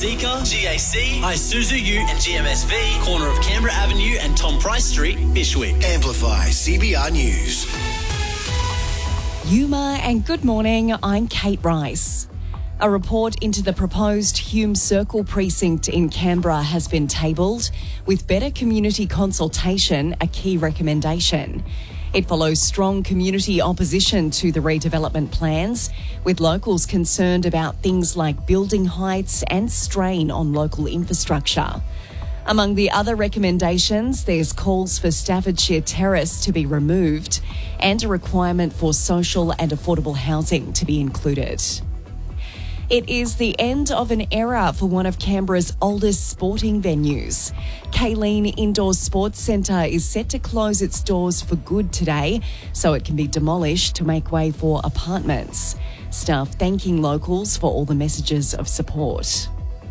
Zika, GAC, Isuzu U and GMSV, corner of Canberra Avenue and Tom Price Street, Bishwick. Amplify CBR News. Yuma and good morning, I'm Kate Rice. A report into the proposed Hume Circle precinct in Canberra has been tabled, with better community consultation a key recommendation. It follows strong community opposition to the redevelopment plans, with locals concerned about things like building heights and strain on local infrastructure. Among the other recommendations, there's calls for Staffordshire Terrace to be removed and a requirement for social and affordable housing to be included. It is the end of an era for one of Canberra's oldest sporting venues. Kaleen Indoor Sports Centre is set to close its doors for good today, so it can be demolished to make way for apartments. Staff thanking locals for all the messages of support.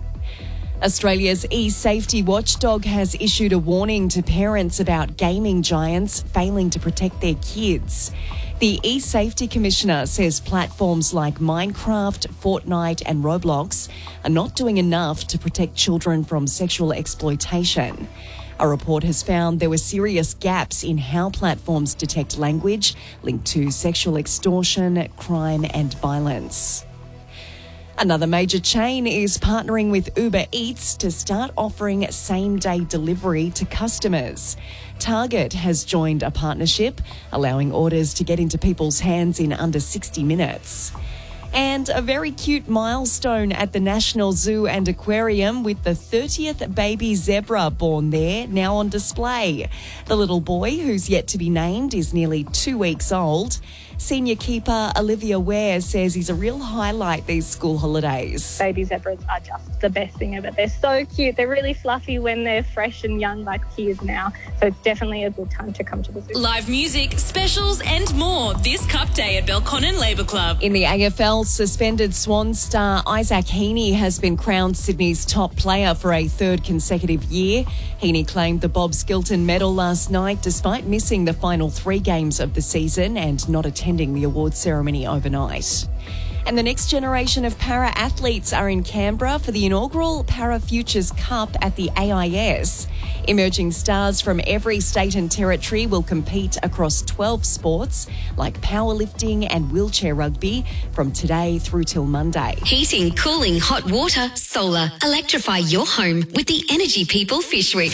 Australia's e-safety watchdog has issued a warning to parents about gaming giants failing to protect their kids. The e-safety commissioner says platforms like Minecraft, Fortnite and Roblox are not doing enough to protect children from sexual exploitation. A report has found there were serious gaps in how platforms detect language linked to sexual extortion, crime and violence. Another major chain is partnering with Uber Eats to start offering same-day delivery to customers. Target has joined a partnership, allowing orders to get into people's hands in under 60 minutes. And a very cute milestone at the National Zoo and Aquarium, with the 30th baby zebra born there now on display. The little boy, who's yet to be named, is nearly 2 weeks old. Senior keeper Olivia Ware says he's a real highlight these school holidays. Baby zebras are just the best thing ever. They're so cute. They're really fluffy when they're fresh and young like he is now. So it's definitely a good time to come to the zoo. Live music, specials and more this Cup Day at Belconnen Labour Club. In the AFL, suspended Swan star Isaac Heaney has been crowned Sydney's top player for a third consecutive year. Heaney claimed the Bob Skilton medal last night despite missing the final 3 games of the season and not attending the awards ceremony overnight. And the next generation of para-athletes are in Canberra for the inaugural Para Futures Cup at the AIS. Emerging stars from every state and territory will compete across 12 sports like powerlifting and wheelchair rugby from today through till Monday. Heating, cooling, hot water, solar. Electrify your home with the Energy People Fishwick.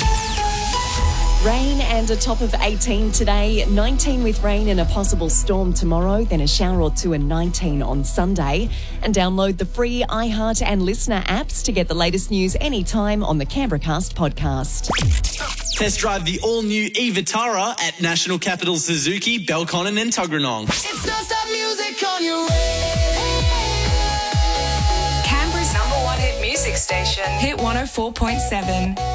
Rain and a top of 18 today, 19 with rain and a possible storm tomorrow, then a shower or two and 19 on Sunday. And download the free iHeart and Listener apps to get the latest news anytime on the Canberra Cast podcast. Test drive the all-new e-Vitara at National Capital Suzuki, Belconnen and Tuggeranong. It's non-stop music on your radio. Canberra's #1 hit music station, Hit 104.7.